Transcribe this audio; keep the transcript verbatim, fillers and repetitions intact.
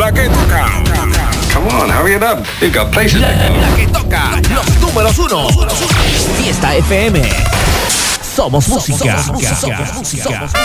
La que toca. Come on, hurry it up. You've got places La, to go. la que toca. Los números uno. Fiesta F M. Somos música. Somos música.